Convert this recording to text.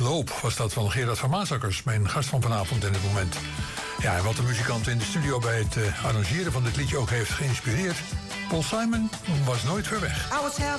Loop was dat van Gerard van Maasakkers, mijn gast van vanavond in het moment. Ja, en wat de muzikant in de studio bij het arrangeren van dit liedje ook heeft geïnspireerd. Paul Simon was nooit ver weg.